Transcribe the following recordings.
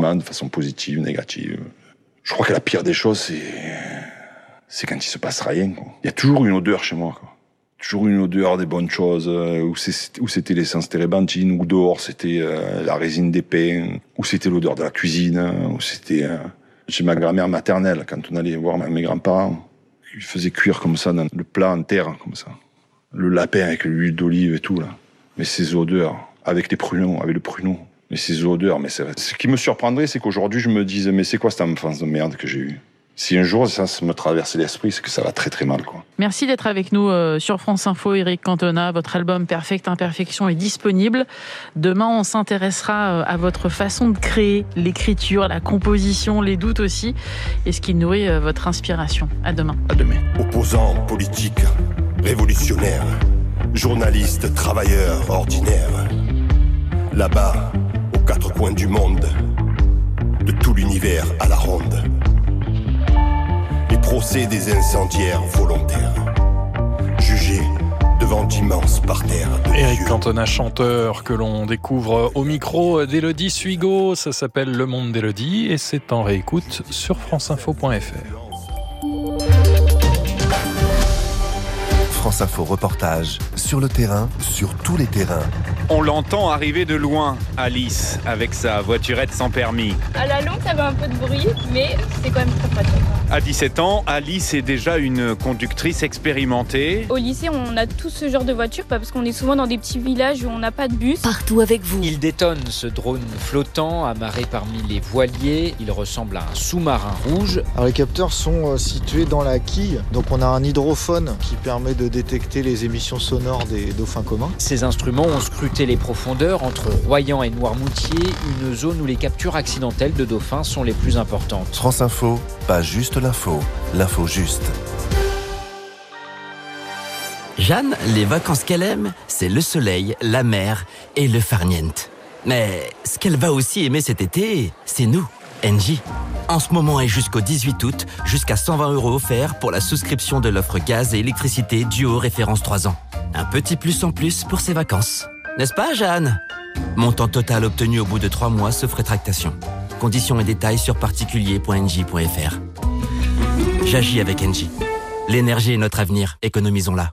changement de façon positive, négative. Je crois que la pire des choses, c'est quand il se passe rien, quoi. Il y a toujours une odeur chez moi, quoi. Toujours une odeur des bonnes choses, où c'était l'essence térébenthine, ou dehors c'était la résine des pains, ou c'était l'odeur de la cuisine, ou c'était chez ma grand-mère maternelle, quand on allait voir mes grands-parents, ils faisaient cuire comme ça dans le plat en terre, comme ça. Le lapin avec l'huile d'olive et tout, là. Mais ces odeurs, avec le pruneau. Mais ces odeurs, mais ce qui me surprendrait, c'est qu'aujourd'hui, je me dise, mais c'est quoi cette enfance de merde que j'ai eue? Si un jour ça me traversait l'esprit, c'est que ça va très très mal, quoi. Merci d'être avec nous sur France Info, Éric Cantona. Votre album Perfecte Imperfection est disponible. Demain, on s'intéressera à votre façon de créer, l'écriture, la composition, les doutes aussi, et ce qui nourrit votre inspiration. À demain. À demain. Opposants politiques, révolutionnaires, journalistes, travailleurs ordinaires. Là-bas, aux quatre coins du monde, de tout l'univers à la ronde. Les procès des incendiaires volontaires, jugés devant d'immenses parterres de Éric vieux. Cantona, chanteur que l'on découvre au micro d'Élodie Suigo. Ça s'appelle Le Monde d'Élodie et c'est en réécoute sur franceinfo.fr. France Info reportage sur le terrain, sur tous les terrains. On l'entend arriver de loin, Alice, avec sa voiturette sans permis. À la longue, ça avait un peu de bruit, mais c'est quand même très pratique. À 17 ans, Alice est déjà une conductrice expérimentée. Au lycée, on a tout ce genre de voiture, parce qu'on est souvent dans des petits villages où on n'a pas de bus. Partout avec vous. Il détonne ce drone flottant, amarré parmi les voiliers. Il ressemble à un sous-marin rouge. Alors les capteurs sont situés dans la quille, donc on a un hydrophone qui permet de détecter les émissions sonores des dauphins communs. Ces instruments ont scruté les profondeurs entre Royan et Noirmoutier, une zone où les captures accidentelles de dauphins sont les plus importantes. France Info, pas juste l'info, l'info juste. Jeanne, les vacances qu'elle aime, c'est le soleil, la mer et le farniente. Mais ce qu'elle va aussi aimer cet été, c'est nous, Engie. En ce moment et jusqu'au 18 août, jusqu'à 120 € offerts pour la souscription de l'offre gaz et électricité Duo référence 3 ans. Un petit plus en plus pour ses vacances. N'est-ce pas, Jeanne? Montant total obtenu au bout de 3 mois sauf rétractation. Conditions et détails sur particulier.engie.fr. J'agis avec Engie. L'énergie est notre avenir, économisons-la.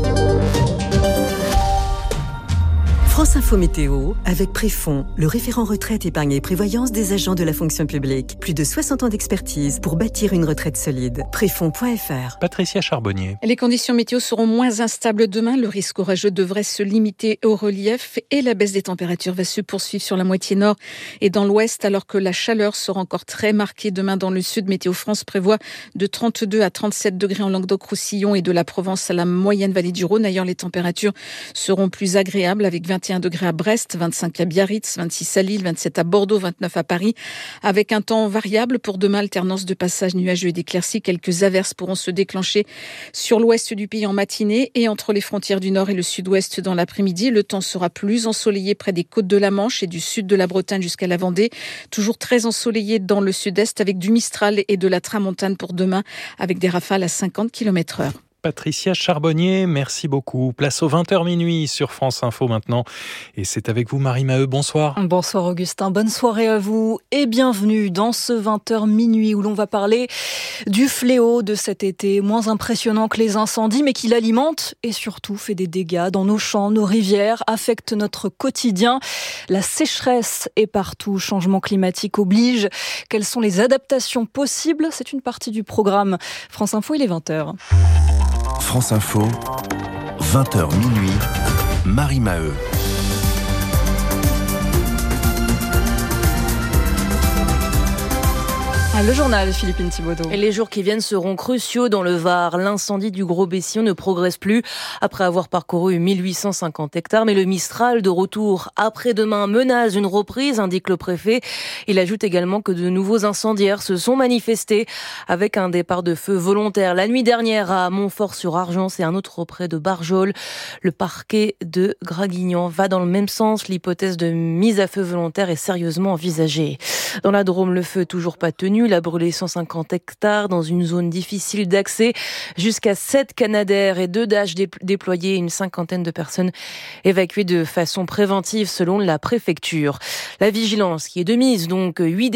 France Info Météo, avec Préfond, le référent retraite, épargne et prévoyance des agents de la fonction publique. Plus de 60 ans d'expertise pour bâtir une retraite solide. Préfond.fr. Patricia Charbonnier. Les conditions météo seront moins instables demain. Le risque orageux devrait se limiter au relief et la baisse des températures va se poursuivre sur la moitié nord et dans l'ouest, alors que la chaleur sera encore très marquée demain dans le sud. Météo France prévoit de 32 à 37 degrés en Languedoc-Roussillon et de la Provence à la moyenne vallée du Rhône. Ailleurs, les températures seront plus agréables avec 21 degrés à Brest, 25 à Biarritz, 26 à Lille, 27 à Bordeaux, 29 à Paris. Avec un temps variable pour demain, alternance de passages nuageux et d'éclaircies. Quelques averses pourront se déclencher sur l'ouest du pays en matinée et entre les frontières du nord et le sud-ouest dans l'après-midi. Le temps sera plus ensoleillé près des côtes de la Manche et du sud de la Bretagne jusqu'à la Vendée. Toujours très ensoleillé dans le sud-est avec du Mistral et de la Tramontane pour demain avec des rafales à 50 km/h. Patricia Charbonnier, merci beaucoup. Place au 20h minuit sur France Info maintenant. Et c'est avec vous Marie Maheu, bonsoir. Bonsoir Augustin, bonne soirée à vous et bienvenue dans ce 20h minuit où l'on va parler du fléau de cet été, moins impressionnant que les incendies mais qui l'alimente et surtout fait des dégâts dans nos champs, nos rivières, affecte notre quotidien. La sécheresse est partout, changement climatique oblige. Quelles sont les adaptations possibles? C'est une partie du programme France Info, il est 20h. France Info, 20h minuit, Marie Maheu. Le journal, Philippine Thibaudot. Et les jours qui viennent seront cruciaux dans le Var. L'incendie du Gros-Bessillon ne progresse plus après avoir parcouru 1850 hectares. Mais le Mistral, de retour après-demain, menace une reprise, indique le préfet. Il ajoute également que de nouveaux incendiaires se sont manifestés avec un départ de feu volontaire la nuit dernière à Montfort-sur-Argence et un autre près de Barjol. Le parquet de Graguignan va dans le même sens. L'hypothèse de mise à feu volontaire est sérieusement envisagée. Dans la Drôme, le feu toujours pas tenu. Il a brûlé 150 hectares dans une zone difficile d'accès. Jusqu'à 7 Canadair et 2 Dash déployés, une cinquantaine de personnes évacuées de façon préventive selon la préfecture. La vigilance qui est de mise, donc 8